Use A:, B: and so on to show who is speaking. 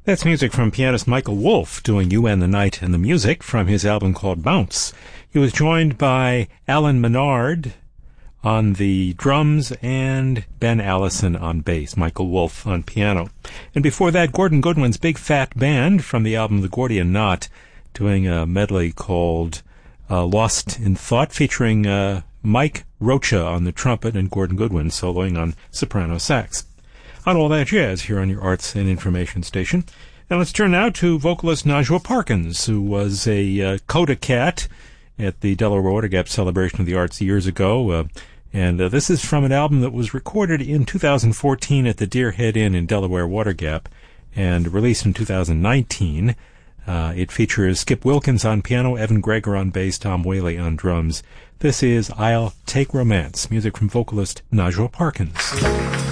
A: That's music from pianist Michael Wolff doing You and the Night and the Music from his album called Bounce. He was joined by Alan Menard on the drums and Ben Allison on bass, Michael Wolff on piano. And before that, Gordon Goodwin's Big Fat Band from the album The Gordian Knot doing a medley called Lost in Thought featuring Mike Rocha on the trumpet and Gordon Goodwin soloing on soprano sax. On All That Jazz here on your Arts and Information Station. And let's turn now to vocalist Najwa Parkins, who was a Coda Cat at the Delaware Water Gap Celebration of the Arts years ago. And this is from an album that was recorded in 2014 at the Deer Head Inn in Delaware Water Gap and released in 2019. It features Skip Wilkins on piano, Evan Greger on bass, Tom Whaley on drums. This is I'll Take Romance, music from vocalist Najwa Parkins.